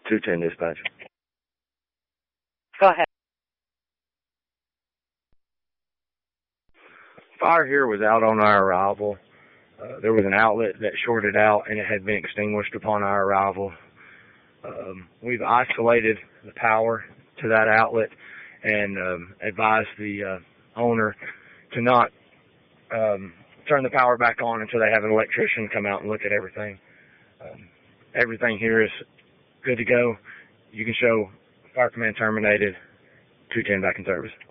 210 dispatch. Go ahead. Fire here was out on our arrival. There was an outlet that shorted out and it had been extinguished upon our arrival. We've isolated the power to that outlet and advised the owner to not turn the power back on until they have an electrician come out and look at everything. Everything here is good to go. You can show Fire Command terminated, 210 back in service.